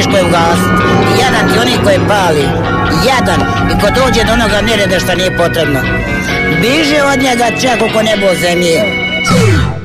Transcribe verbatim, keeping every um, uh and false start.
teško je ugasiti. Jadan ti oni koji pali, jadan, i ko dođe do onoga nereda što nije potrebno. Biže od njega čak oko nebo zemlje.